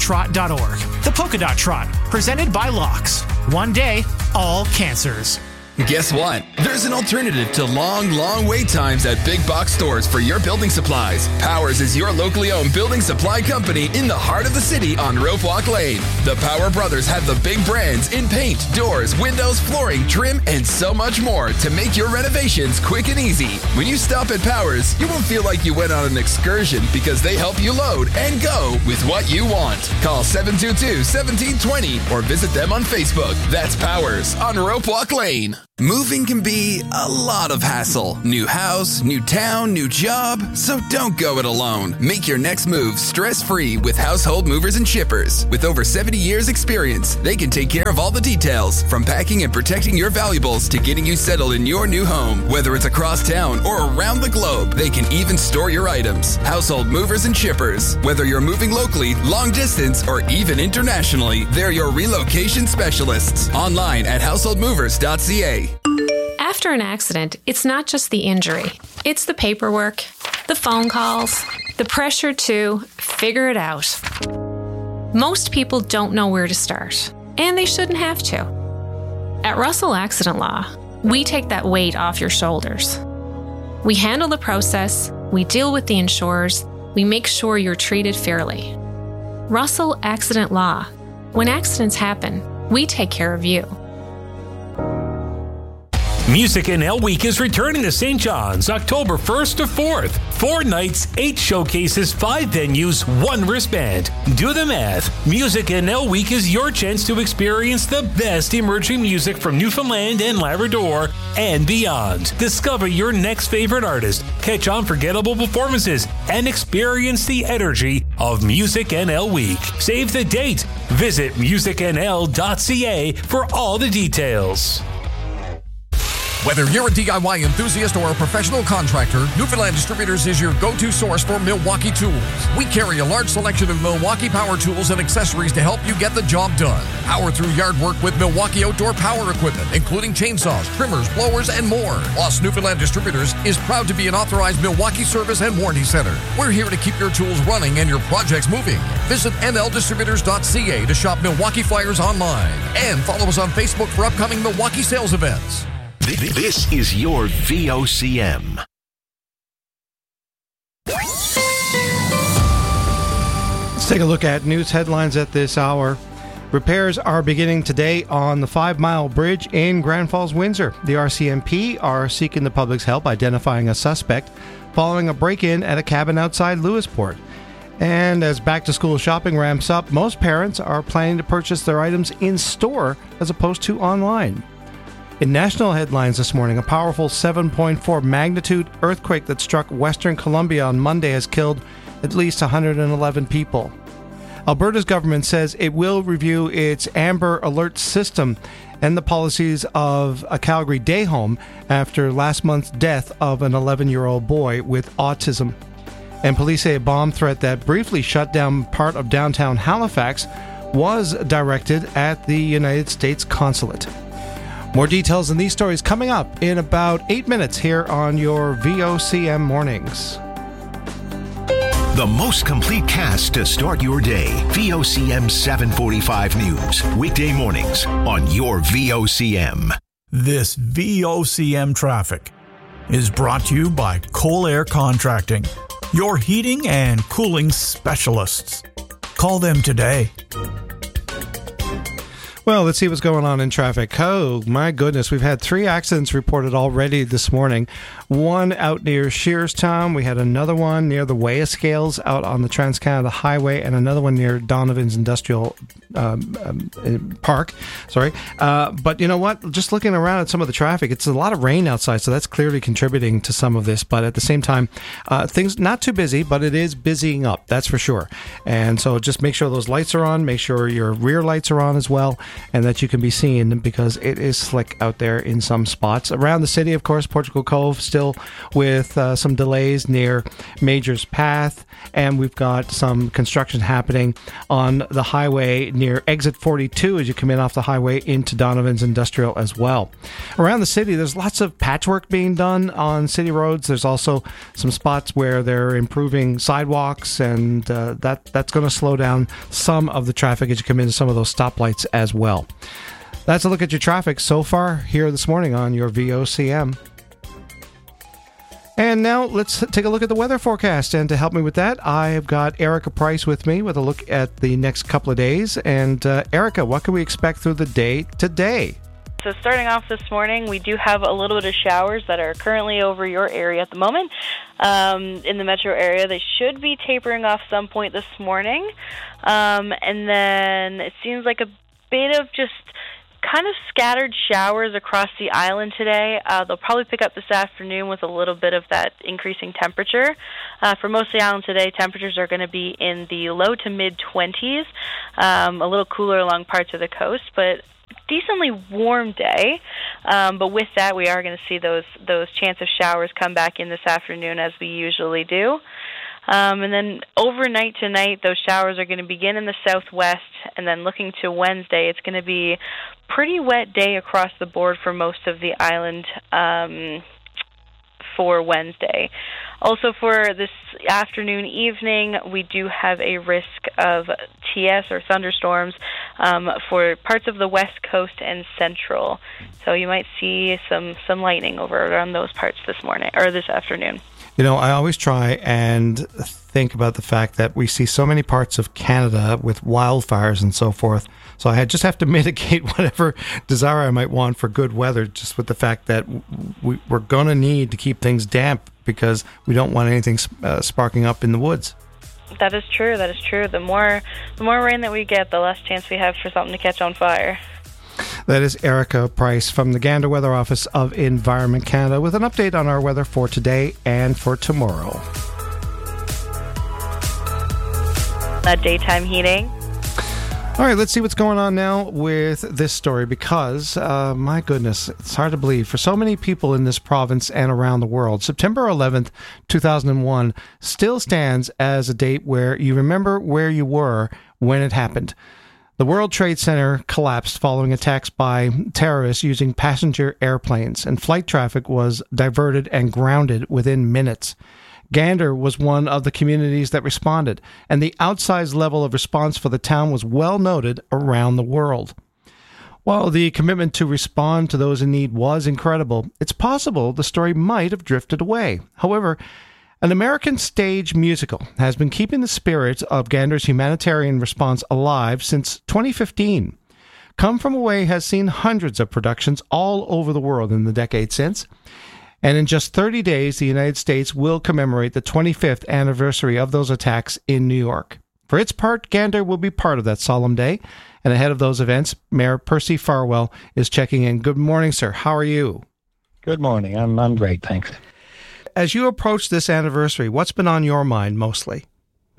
polkadottrot.org. The Polka Dot Trot, presented by Locks. One day, all cancers. Guess what? There's an alternative to long wait times at big box stores for your building supplies. Powers is your locally owned building supply company in the heart of the city on Rope Walk Lane. The Power Brothers have the big brands in paint, doors, windows, flooring, trim, and so much more to make your renovations quick and easy. When you stop at Powers, you won't feel like you went on an excursion because they help you load and go with what you want. Call 722-1720 or visit them on Facebook. That's Powers on Rope Walk Lane. Moving can be a lot of hassle. New house, new town, new job. So don't go it alone. Make your next move stress-free with Household Movers and Shippers. With over 70 years experience, they can take care of all the details, from packing and protecting your valuables to getting you settled in your new home. Whether it's across town or around the globe, they can even store your items. Household Movers and Shippers. Whether you're moving locally, long distance, or even internationally, they're your relocation specialists. Online at householdmovers.ca. After an accident, it's not just the injury. It's the paperwork, the phone calls, the pressure to figure it out. Most people don't know where to start, and they shouldn't have to. At Russell Accident Law, we take that weight off your shoulders. We handle the process, we deal with the insurers, we make sure you're treated fairly. Russell Accident Law. When accidents happen, we take care of you. Music NL Week is returning to St. John's October 1st to 4th. 4 nights, 8 showcases, 5 venues, 1 wristband. Do the math. Music NL Week is your chance to experience the best emerging music from Newfoundland and Labrador and beyond. Discover your next favorite artist, catch unforgettable performances, and experience the energy of Music NL Week. Save the date. Visit musicnl.ca for all the details. Whether you're a DIY enthusiast or a professional contractor, Newfoundland Distributors is your go-to source for Milwaukee tools. We carry a large selection of Milwaukee power tools and accessories to help you get the job done. Power through yard work with Milwaukee outdoor power equipment, including chainsaws, trimmers, blowers, and more. Plus, Newfoundland Distributors is proud to be an authorized Milwaukee service and warranty center. We're here to keep your tools running and your projects moving. Visit nldistributors.ca to shop Milwaukee flyers online. And follow us on Facebook for upcoming Milwaukee sales events. This is your VOCM. Let's take a look at news headlines at this hour. Repairs are beginning today on the 5 Mile Bridge in Grand Falls, Windsor. The RCMP are seeking the public's help identifying a suspect following a break-in at a cabin outside Lewisport. And as back-to-school shopping ramps up, most parents are planning to purchase their items in-store as opposed to online. In national headlines this morning, a powerful 7.4 magnitude earthquake that struck Western Colombia on Monday has killed at least 111 people. Alberta's government says it will review its Amber Alert system and the policies of a Calgary day home after last month's death of an 11-year-old boy with autism. And police say a bomb threat that briefly shut down part of downtown Halifax was directed at the United States consulate. More details on these stories coming up in about 8 minutes here on your VOCM Mornings. The most complete cast to start your day. VOCM 745 News. Weekday mornings on your VOCM. This VOCM traffic is brought to you by Cole Air Contracting, your heating and cooling specialists. Call them today. Well, let's see what's going on in traffic. Oh, my goodness. We've had 3 accidents reported already this morning. One out near Shearstown. We had another one near the Weah Scales out on the Trans-Canada Highway, and another one near Donovan's Industrial Park. But you know what? Just looking around at some of the traffic, it's a lot of rain outside, so that's clearly contributing to some of this. But at the same time, things not too busy, but it is busying up, that's for sure. And so just make sure those lights are on. Make sure your rear lights are on as well, and that you can be seen, because it is slick out there in some spots. Around the city, of course, Portugal Cove still with some delays near Major's Path, and we've got some construction happening on the highway near exit 42 as you come in off the highway into Donovan's Industrial as well. Around the city, there's lots of patchwork being done on city roads. There's also some spots where they're improving sidewalks, and that's going to slow down some of the traffic as you come into some of those stoplights as well. That's a look at your traffic so far here this morning on your VOCM. And now let's take a look at the weather forecast. And to help me with that, I've got Erica Price with me with a look at the next couple of days. And Erica, what can we expect through the day today? So starting off this morning, we do have a little bit of showers that are currently over your area at the moment. In the metro area, they should be tapering off some point this morning. And then it seems like a bit of just kind of scattered showers across the island today. They'll probably pick up this afternoon with a little bit of that increasing temperature. For most of the island today, temperatures are going to be in the low to mid-20s, a little cooler along parts of the coast, but decently warm day. But with that, we are going to see those chance of showers come back in this afternoon as we usually do. And then overnight tonight, those showers are going to begin in the southwest, and then looking to Wednesday, it's going to be pretty wet day across the board for most of the island for Wednesday. Also for this afternoon, evening, we do have a risk of TS or thunderstorms for parts of the west coast and central. So you might see some lightning over around those parts this morning or this afternoon. You know, I always try and think about the fact that we see so many parts of Canada with wildfires and so forth. So I just have to mitigate whatever desire I might want for good weather, just with the fact that we're going to need to keep things damp because we don't want anything sparking up in the woods. That is true. That is true. The more rain that we get, the less chance we have for something to catch on fire. That is Erica Price from the Gander Weather Office of Environment Canada with an update on our weather for today and for tomorrow. Daytime heating. All right, let's see what's going on now with this story because, my goodness, it's hard to believe. For so many people in this province and around the world, September 11th, 2001 still stands as a date where you remember where you were when it happened. The World Trade Center collapsed following attacks by terrorists using passenger airplanes, and flight traffic was diverted and grounded within minutes. Gander was one of the communities that responded, and the outsized level of response for the town was well noted around the world. While the commitment to respond to those in need was incredible, it's possible the story might have drifted away. However, an American stage musical has been keeping the spirit of Gander's humanitarian response alive since 2015. Come From Away has seen hundreds of productions all over the world in the decade since. And in just 30 days, the United States will commemorate the 25th anniversary of those attacks in New York. For its part, Gander will be part of that solemn day. And ahead of those events, Mayor Percy Farwell is checking in. Good morning, sir. How are you? Good morning. I'm great, thanks. As you approach this anniversary, what's been on your mind mostly?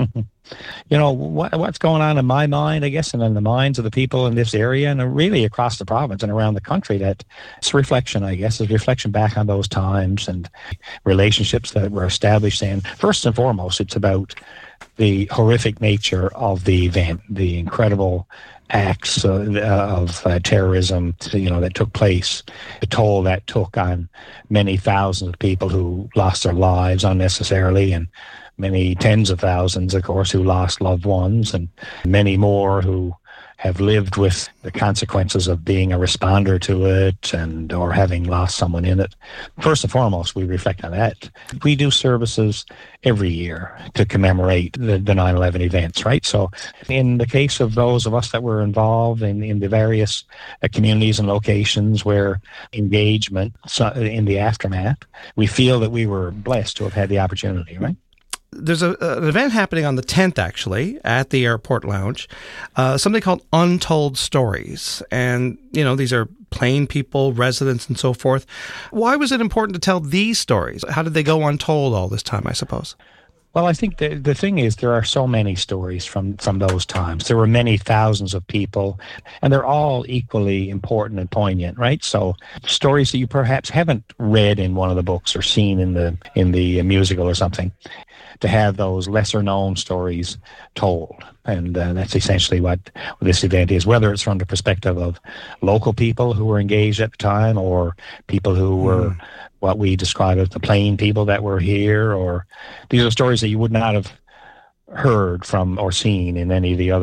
You know, what's going on in my mind, I guess, and in the minds of the people in this area and really across the province and around the country, that it's reflection, I guess, is reflection back on those times and relationships that were established. And first and foremost, it's about the horrific nature of the event, the incredible acts of terrorism, that took place, the toll that took on many thousands of people who lost their lives unnecessarily, and many tens of thousands, of course, who lost loved ones, and many more who have lived with the consequences of being a responder to it or having lost someone in it. First and foremost, we reflect on that. We do services every year to commemorate the 9/11 events, right? So in the case of those of us that were involved in the various communities and locations where engagement in the aftermath, we feel that we were blessed to have had the opportunity, right? There's an event happening on the 10th, actually, at the Airport Lounge, something called Untold Stories. And, these are plain people, residents, and so forth. Why was it important to tell these stories? How did they go untold all this time, I suppose? Well, I think the thing is there are so many stories from those times. There were many thousands of people, and they're all equally important and poignant, right? So stories that you perhaps haven't read in one of the books or seen in the musical or something, to have those lesser-known stories told. And that's essentially what this event is, whether it's from the perspective of local people who were engaged at the time or people who were what we describe as the plain people that were here, or these are stories that you would not have heard from or seen in any of the other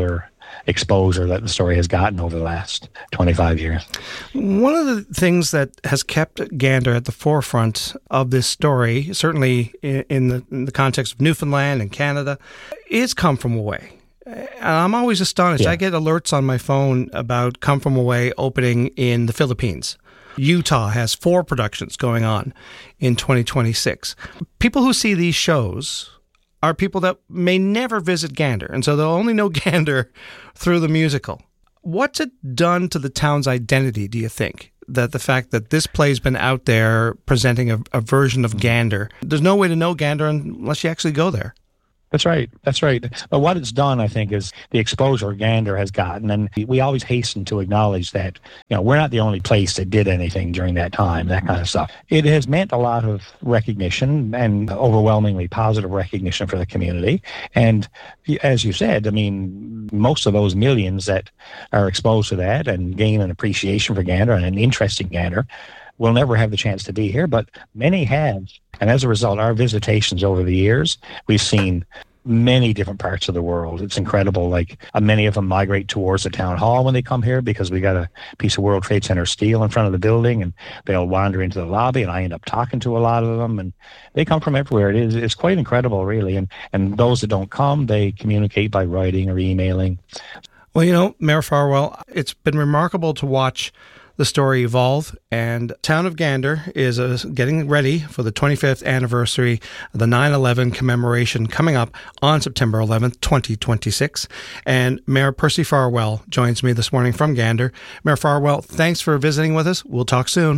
exposure that the story has gotten over the last 25 years. One of the things that has kept Gander at the forefront of this story, certainly in the context of Newfoundland and Canada, is Come From Away. And I'm always astonished. Yeah. I get alerts on my phone about Come From Away opening in the Philippines. Utah has 4 productions going on in 2026. People who see these shows are people that may never visit Gander, and so they'll only know Gander through the musical. What's it done to the town's identity, do you think, that the fact that this play's been out there presenting a version of Gander? There's no way to know Gander unless you actually go there. That's right. But what it's done, I think, is the exposure Gander has gotten, and we always hasten to acknowledge that, we're not the only place that did anything during that time, that kind of stuff. It has meant a lot of recognition and overwhelmingly positive recognition for the community. And as you said, most of those millions that are exposed to that and gain an appreciation for Gander and an interest in Gander will never have the chance to be here, but many have. And as a result, our visitations over the years, we've seen many different parts of the world. It's incredible. Like many of them migrate towards the town hall when they come here because we got a piece of World Trade Center steel in front of the building, and they'll wander into the lobby, and I end up talking to a lot of them, and they come from everywhere. It's quite incredible, really. And those that don't come, they communicate by writing or emailing. Well, Mayor Farwell, it's been remarkable to watch the story evolve, and town of Gander is getting ready for the 25th anniversary of the 9/11 commemoration coming up on September 11th, 2026. And Mayor Percy Farwell joins me this morning from Gander. Mayor Farwell, thanks for visiting with us. We'll talk soon.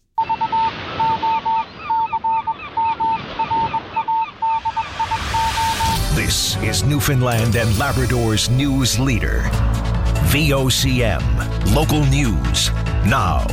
This is Newfoundland and Labrador's news leader. VOCM, local news now.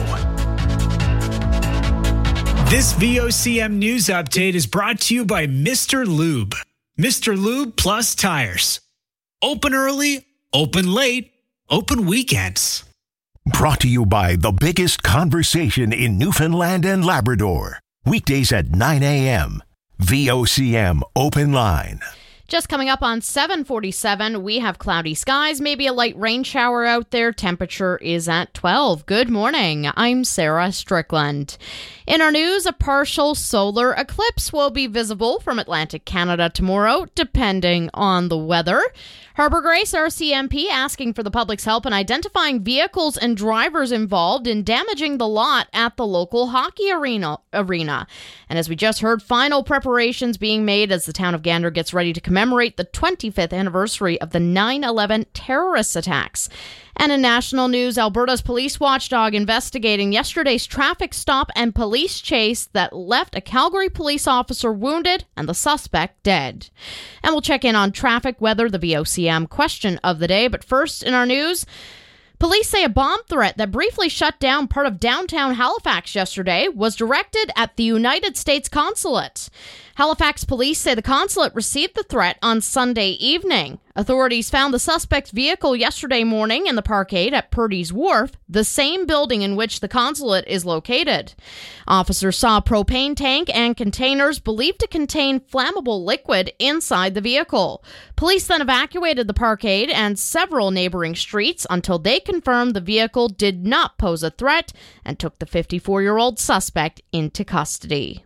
This VOCM news update is brought to you by Mr. Lube. Mr. Lube Plus Tires. Open early, open late, open weekends. Brought to you by the biggest conversation in Newfoundland and Labrador. Weekdays at 9 a.m. VOCM Open Line. Just coming up on 7:47, we have cloudy skies, maybe a light rain shower out there. Temperature is at 12. Good morning. I'm Sarah Strickland. In our news, a partial solar eclipse will be visible from Atlantic Canada tomorrow, depending on the weather. Harbour Grace RCMP asking for the public's help in identifying vehicles and drivers involved in damaging the lot at the local hockey arena. And as we just heard, final preparations being made as the town of Gander gets ready to commemorate the 25th anniversary of the 9/11 terrorist attacks. And in national news, Alberta's police watchdog investigating yesterday's traffic stop and police chase that left a Calgary police officer wounded and the suspect dead. And we'll check in on traffic, weather, the VOCM question of the day. But first in our news, police say a bomb threat that briefly shut down part of downtown Halifax yesterday was directed at the United States consulate. Halifax police say the consulate received the threat on Sunday evening. Authorities found the suspect's vehicle yesterday morning in the parkade at Purdy's Wharf, the same building in which the consulate is located. Officers saw a propane tank and containers believed to contain flammable liquid inside the vehicle. Police then evacuated the parkade and several neighboring streets until they confirmed the vehicle did not pose a threat and took the 54-year-old suspect into custody.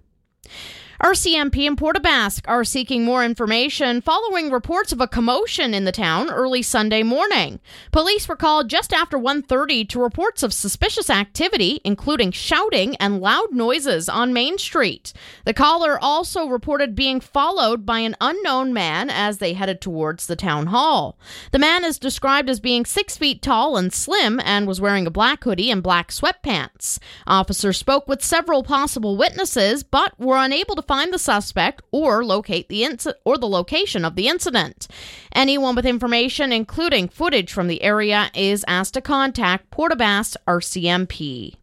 RCMP and Port aux Basques are seeking more information following reports of a commotion in the town early Sunday morning. Police were called just after 1:30 to reports of suspicious activity, including shouting and loud noises on Main Street. The caller also reported being followed by an unknown man as they headed towards the town hall. The man is described as being 6 feet tall and slim and was wearing a black hoodie and black sweatpants. Officers spoke with several possible witnesses, but were unable to find the suspect or locate the location of the incident. Anyone with information, including footage from the area, is asked to contact Port aux Basques RCMP.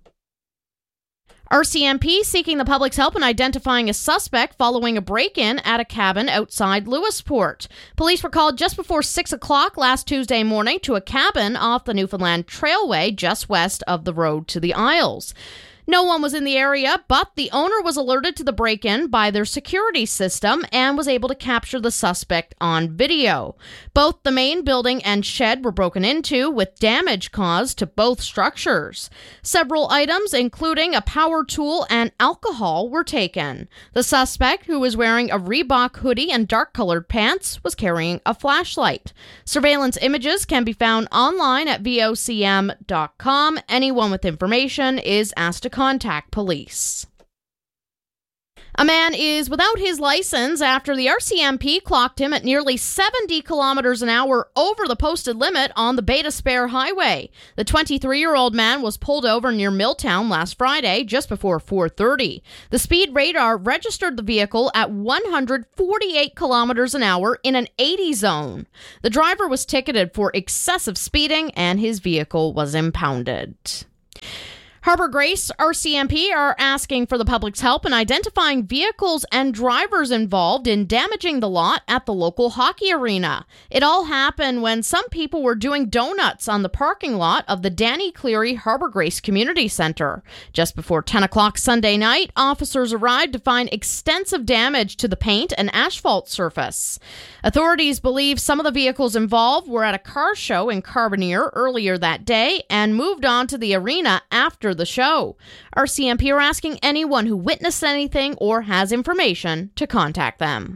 RCMP seeking the public's help in identifying a suspect following a break-in at a cabin outside Lewisport. Police were called just before 6 o'clock last Tuesday morning to a cabin off the Newfoundland Trailway just west of the road to the Isles. No one was in the area, but the owner was alerted to the break-in by their security system and was able to capture the suspect on video. Both the main building and shed were broken into, with damage caused to both structures. Several items, including a power tool and alcohol, were taken. The suspect, who was wearing a Reebok hoodie and dark-colored pants, was carrying a flashlight. Surveillance images can be found online at vocm.com. Anyone with information is asked to contact police. A man is without his license after the RCMP clocked him at nearly 70 kilometers an hour over the posted limit on the Beta Spare Highway. The 23-year-old man was pulled over near Milltown last Friday, just before 4:30. The speed radar registered the vehicle at 148 kilometers an hour in an 80 zone. The driver was ticketed for excessive speeding and his vehicle was impounded. Harbor Grace RCMP are asking for the public's help in identifying vehicles and drivers involved in damaging the lot at the local hockey arena. It all happened when some people were doing donuts on the parking lot of the Danny Cleary Harbor Grace Community Center. Just before 10 o'clock Sunday night, officers arrived to find extensive damage to the paint and asphalt surface. Authorities believe some of the vehicles involved were at a car show in Carbonear earlier that day and moved on to the arena after the show. RCMP are asking anyone who witnessed anything or has information to contact them.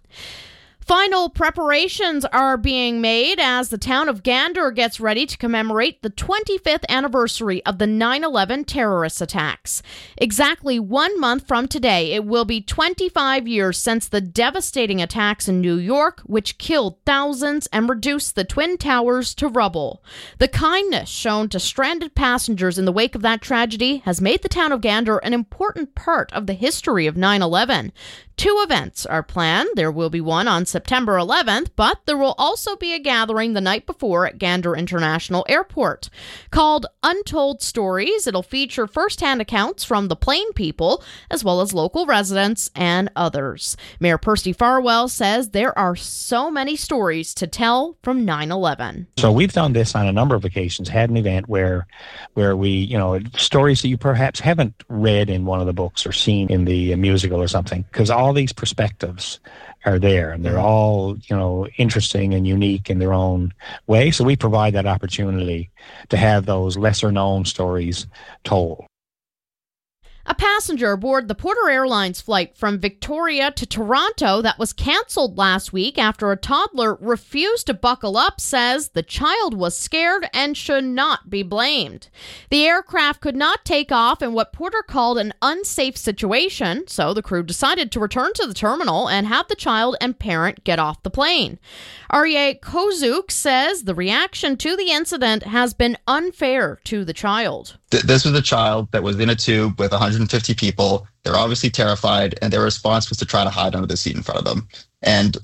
Final preparations are being made as the town of Gander gets ready to commemorate the 25th anniversary of the 9/11 terrorist attacks. Exactly 1 month from today, it will be 25 years since the devastating attacks in New York, which killed thousands and reduced the Twin Towers to rubble. The kindness shown to stranded passengers in the wake of that tragedy has made the town of Gander an important part of the history of 9/11. 2 events are planned. There will be one on September 11th, but there will also be a gathering the night before at Gander International Airport. Called Untold Stories, it'll feature first-hand accounts from the plane people, as well as local residents and others. Mayor Percy Farwell says there are so many stories to tell from 9/11. So we've done this on a number of occasions, had an event where we, stories that you perhaps haven't read in one of the books or seen in the musical or something, because all these perspectives are there and they're all, interesting and unique in their own way. So we provide that opportunity to have those lesser known stories told. A passenger aboard the Porter Airlines flight from Victoria to Toronto that was canceled last week after a toddler refused to buckle up says the child was scared and should not be blamed. The aircraft could not take off in what Porter called an unsafe situation, so the crew decided to return to the terminal and have the child and parent get off the plane. Aryeh Kozuk says the reaction to the incident has been unfair to the child. This was a child that was in a tube with 150 people. They're obviously terrified, and their response was to try to hide under the seat in front of them. And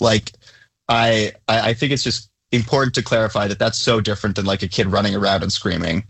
I think it's just important to clarify that that's so different than a kid running around and screaming.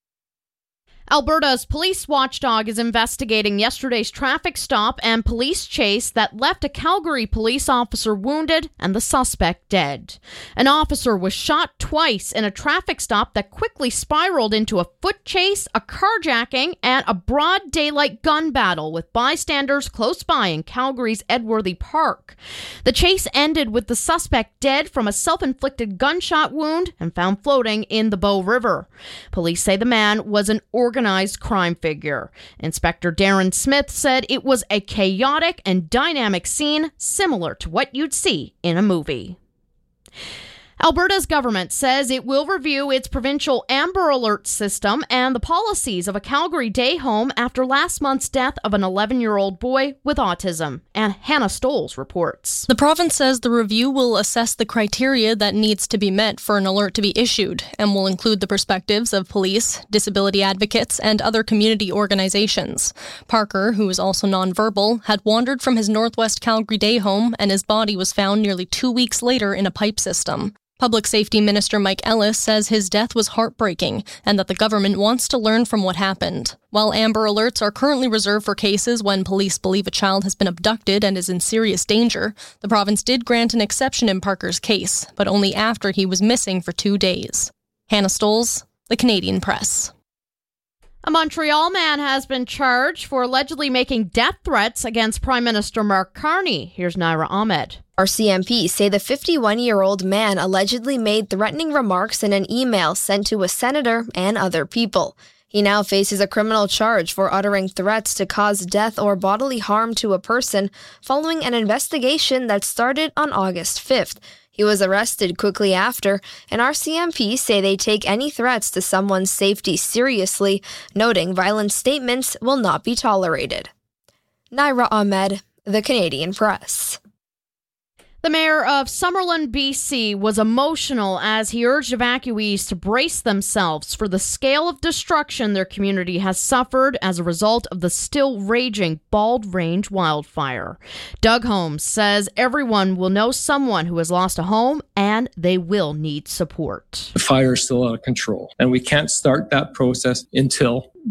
Alberta's police watchdog is investigating yesterday's traffic stop and police chase that left a Calgary police officer wounded and the suspect dead. An officer was shot twice in a traffic stop that quickly spiraled into a foot chase, a carjacking, and a broad daylight gun battle with bystanders close by in Calgary's Edworthy Park. The chase ended with the suspect dead from a self-inflicted gunshot wound and found floating in the Bow River. Police say the man was an organized crime figure. Inspector Darren Smith said it was a chaotic and dynamic scene similar to what you'd see in a movie. Alberta's government says it will review its provincial Amber Alert system and the policies of a Calgary day home after last month's death of an 11-year-old boy with autism. And Hannah Stoles reports. The province says the review will assess the criteria that needs to be met for an alert to be issued and will include the perspectives of police, disability advocates, and other community organizations. Parker, who is also nonverbal, had wandered from his Northwest Calgary day home and his body was found nearly 2 weeks later in a pipe system. Public Safety Minister Mike Ellis says his death was heartbreaking and that the government wants to learn from what happened. While Amber Alerts are currently reserved for cases when police believe a child has been abducted and is in serious danger, the province did grant an exception in Parker's case, but only after he was missing for 2 days. Hannah Stoles, The Canadian Press. A Montreal man has been charged for allegedly making death threats against Prime Minister Mark Carney. Here's Naira Ahmed. RCMP say the 51-year-old man allegedly made threatening remarks in an email sent to a senator and other people. He now faces a criminal charge for uttering threats to cause death or bodily harm to a person following an investigation that started on August 5th. He was arrested quickly after, and RCMP say they take any threats to someone's safety seriously, noting violent statements will not be tolerated. Naira Ahmed, The Canadian Press. The mayor of Summerlin, BC, was emotional as he urged evacuees to brace themselves for the scale of destruction their community has suffered as a result of the still raging Bald Range wildfire. Doug Holmes says everyone will know someone who has lost a home and they will need support. The fire is still out of control, and we can't start that process until